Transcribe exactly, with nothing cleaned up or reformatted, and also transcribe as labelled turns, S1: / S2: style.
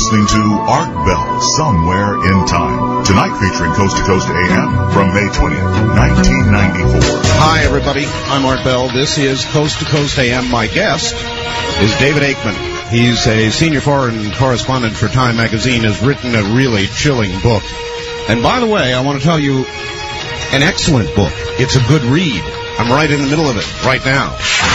S1: listening to Art Bell, Somewhere in Time. Tonight featuring Coast to Coast A M from May twentieth, nineteen ninety-four.
S2: Hi, everybody. I'm Art Bell. This is Coast to Coast A M. My guest is David Aikman. He's a senior foreign correspondent for Time magazine, has written a really chilling book. And by the way, I want to tell you, an excellent book. It's a good read. I'm right in the middle of it right now.